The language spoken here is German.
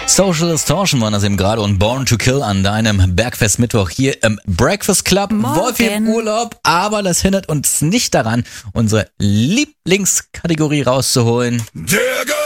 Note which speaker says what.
Speaker 1: Social Distortion waren das eben gerade und Born to Kill an deinem Bergfest Mittwoch hier im Breakfast Club.
Speaker 2: Morgen.
Speaker 1: Wolfi im Urlaub, aber das hindert uns nicht daran, unsere Lieblingskategorie rauszuholen.
Speaker 3: Der